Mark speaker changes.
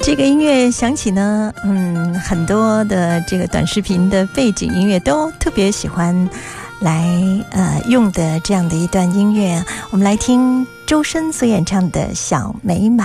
Speaker 1: 这个音乐响起呢，很多的这个短视频的背景音乐都特别喜欢来用的这样的一段音乐，我们来听周深所演唱的《小美满》。